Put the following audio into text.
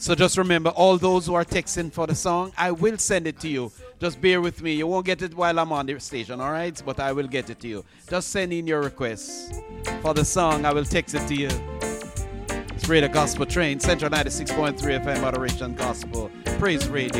So just remember, all those who are texting for the song, I will send it to you. Just bear with me. You won't get it while I'm on the station, all right? But I will get it to you. Just send in your requests for the song. I will text it to you. It's Radio Gospel Train, Central 96.3 FM Adoration Gospel. Praise Radio.